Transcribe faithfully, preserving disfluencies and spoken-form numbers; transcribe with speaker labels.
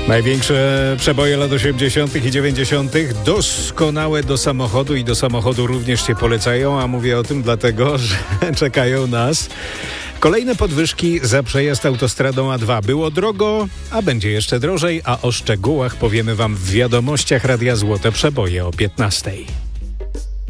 Speaker 1: Największe przeboje lat osiemdziesiątych i dziewięćdziesiątych doskonałe do samochodu i do samochodu również się polecają, a mówię o tym dlatego, że czekają nas kolejne podwyżki za przejazd autostradą A dwa. Było drogo, a będzie jeszcze drożej, a o szczegółach powiemy Wam w wiadomościach Radia Złote Przeboje o piętnastej.